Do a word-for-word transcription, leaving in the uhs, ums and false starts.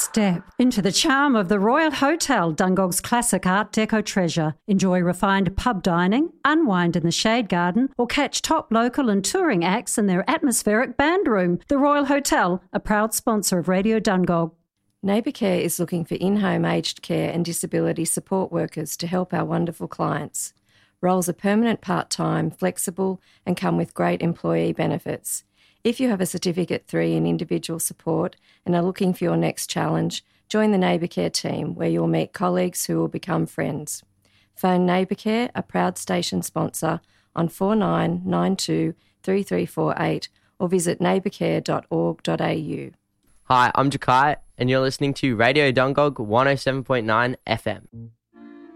Step into the charm of the Royal Hotel, Dungog's classic Art Deco treasure. Enjoy refined pub dining, unwind in the shade garden, or catch top local and touring acts in their atmospheric band room. The Royal Hotel, a proud sponsor of Radio Dungog. NeighbourCare is looking for in-home aged care and disability support workers to help our wonderful clients. Roles are permanent, part-time, flexible, and come with great employee benefits. If you have a Certificate three in individual support and are looking for your next challenge, join the NeighbourCare team where you'll meet colleagues who will become friends. Phone NeighbourCare, a proud station sponsor, on four nine nine two, three three four eight or visit neighbourcare dot org dot a u. Hi, I'm Jakai and you're listening to Radio Dungog one oh seven point nine F M.